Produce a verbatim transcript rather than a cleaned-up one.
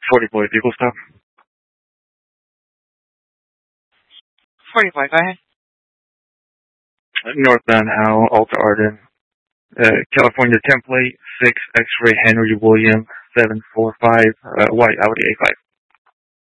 forty-four, vehicle stop. forty-four, go ahead. Northbound Al, Alta Arden, uh, California template, six X-ray Henry William, seven four five, uh, white Audi A five.